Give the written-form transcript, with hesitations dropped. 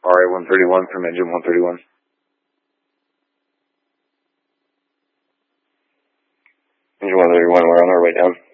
RA-131 from engine 131. Engine 131, we're on our way down.